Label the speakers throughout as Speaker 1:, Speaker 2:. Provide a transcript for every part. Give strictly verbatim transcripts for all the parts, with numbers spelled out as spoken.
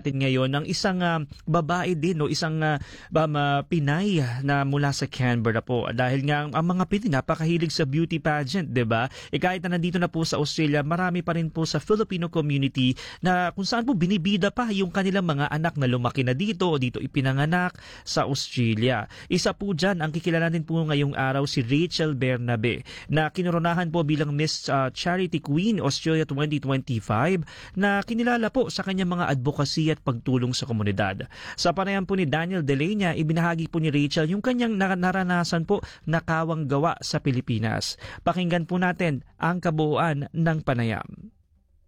Speaker 1: natin ngayon ng isang ah, babae din, no? Isang ah, um, ah, Pinay na mula sa Canberra po. Dahil nga ang mga Pinay napakahilig sa beauty pageant, 'di ba? Eh kahit na nandito na po sa Australia, marami pa rin po sa Filipino community na kung saan po binibida pa yung kanilang mga anak na lumaki na dito o dito ipinanganak sa Australia. Isa po dyan, ang kikilalanin po ngayong araw si Rachel Bernabe na kinoronahan po bilang Miss ah, Charity Queen Australia twenty twenty-five na kinilala po sa kanyang mga advocacy at pagtulong sa komunidad. Sa panayam po ni Daniel Delenya, ibinahagi po ni Rachel yung kanyang naranasan po na kawang gawa sa Pilipinas. Pakinggan po natin ang kabuuan ng panayam.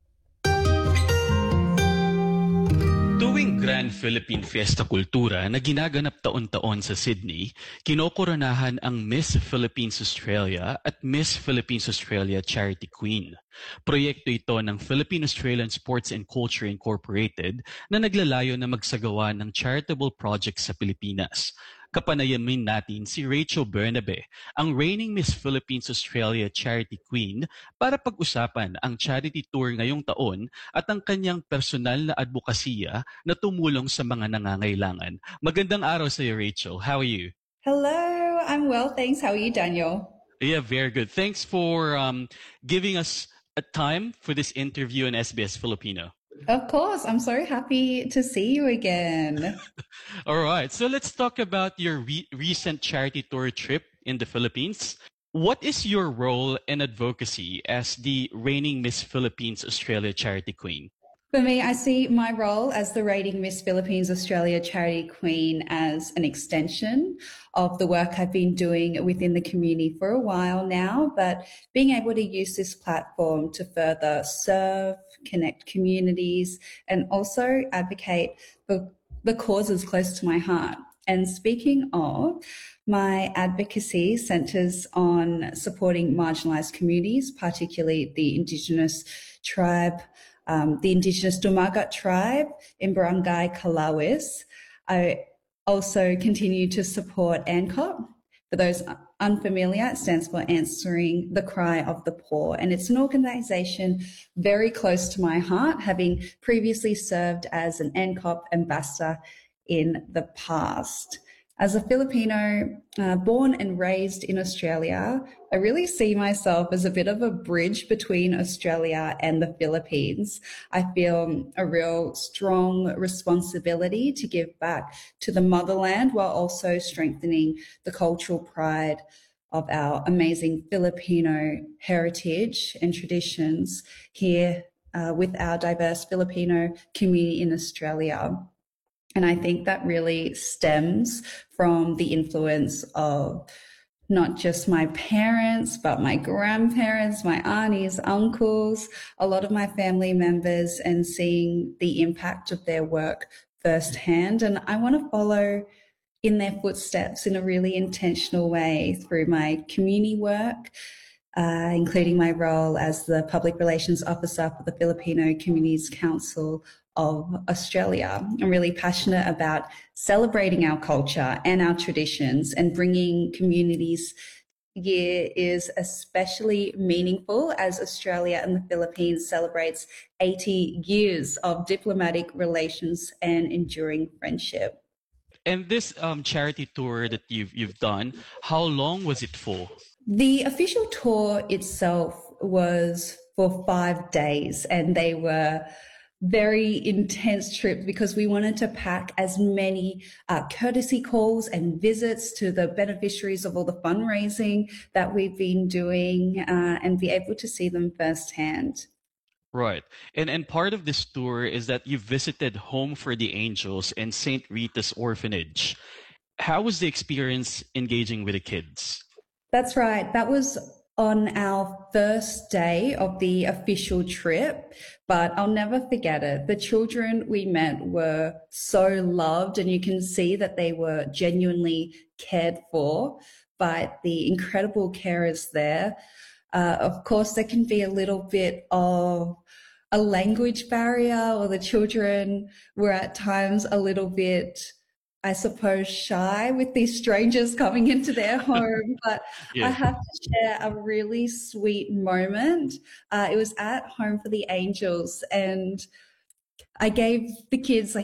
Speaker 2: Tuwing Grand Philippine Fiesta Kultura na ginaganap taon-taon sa Sydney, kinokoronahan ang Miss Philippines Australia at Miss Philippines Australia Charity Queen. Proyekto ito ng Philippine-Australian Sports and Culture Incorporated na naglalayo na magsagawa ng charitable projects sa Pilipinas. Kapanayamin natin si Rachel Bernabe, ang reigning Miss Philippines Australia Charity Queen, para pag-usapan ang charity tour ngayong taon at ang kanyang personal na advokasya na tumulong sa mga nangangailangan. Magandang araw sa iyo, Rachel. How are you?
Speaker 3: Hello, I'm well, thanks. How are you, Daniel?
Speaker 2: Yeah, very good. Thanks for um, giving us a time for this interview on S B S Filipino.
Speaker 3: Of course, I'm so happy to see you again.
Speaker 2: All right, so let's talk about your re- recent charity tour trip in the Philippines. What is your role in advocacy as the reigning Miss Philippines Australia Charity Queen?
Speaker 3: For me, I see my role as the reigning Miss Philippines Australia Charity Queen as an extension of the work I've been doing within the community for a while now, but being able to use this platform to further serve, connect communities, and also advocate for the causes close to my heart. And speaking of, my advocacy centres on supporting marginalised communities, particularly the Indigenous tribe, um, the Indigenous Dumagat tribe in Barangay Kalawis. I also continue to support A N C O P. For those unfamiliar, it stands for Answering the Cry of the Poor. And it's an organisation very close to my heart, having previously served as an A N C O P ambassador in the past. As a Filipino uh, born and raised in Australia, I really see myself as a bit of a bridge between Australia and the Philippines. I feel a real strong responsibility to give back to the motherland while also strengthening the cultural pride of our amazing Filipino heritage and traditions here uh, with our diverse Filipino community in Australia. And I think that really stems from the influence of not just my parents, but my grandparents, my aunties, uncles, a lot of my family members, and seeing the impact of their work firsthand. And I want to follow in their footsteps in a really intentional way through my community work, uh, including my role as the Public Relations Officer for the Filipino Communities Council of Australia. I'm really passionate about celebrating our culture and our traditions, and bringing communities year is especially meaningful as Australia and the Philippines celebrates eighty years of diplomatic relations and enduring friendship.
Speaker 2: And this um, charity tour that you've you've done, how long was it for?
Speaker 3: The official tour itself was for five days, and they were very intense trips because we wanted to pack as many uh, courtesy calls and visits to the beneficiaries of all the fundraising that we've been doing uh, and be able to see them firsthand.
Speaker 2: Right. And and part of this tour is that you visited Home for the Angels and Saint Rita's Orphanage. How was the experience engaging with the kids?
Speaker 3: That's right. That was on our first day of the official trip, but I'll never forget it. The children we met were so loved, and you can see that they were genuinely cared for by the incredible carers there. Uh, of course, there can be a little bit of a language barrier, or the children were at times a little bit, I suppose, shy with these strangers coming into their home. But
Speaker 2: Yeah.
Speaker 3: I have to share a really sweet moment. Uh, it was at Home for the Angels, and I gave the kids like